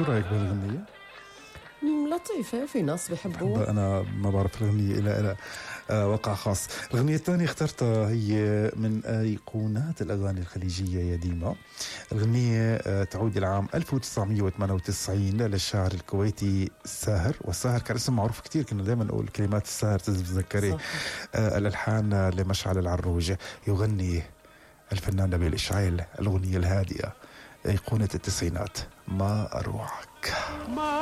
شو رأيك بهالغنية؟ لطيفة، في ناس بيحبوها. أنا ما بعرف الغنية إلى وقع خاص. الغنية الثانية اخترتها هي من أيقونات الأغاني الخليجية يا ديما. الغنية تعود إلى عام 1998 للشاعر الكويتي الساهر، والساهر كان اسم معروف كتير، كنا دائما نقول كلمات الساهر تتذكري. الألحان لمشعل العروج. يغني الفنان نبيل إشعيل الأغنية الهادئة أيقونة التسعينات، ما أروعك.